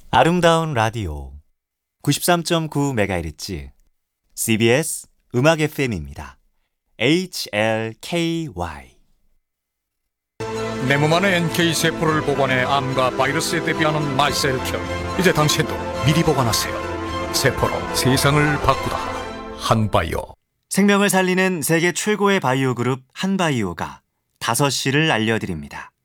아름다운 라디오 93.9MHz CBS 음악 FM입니다. HLKY 내 몸 안에 NK세포를 보관해 암과 바이러스에 대비하는 말셀큐. 이제 당신도 미리 보관하세요. 세포로 세상을 바꾸다. 한바이오. 생명을 살리는 세계 최고의 바이오 그룹 한바이오가 5시를 알려드립니다.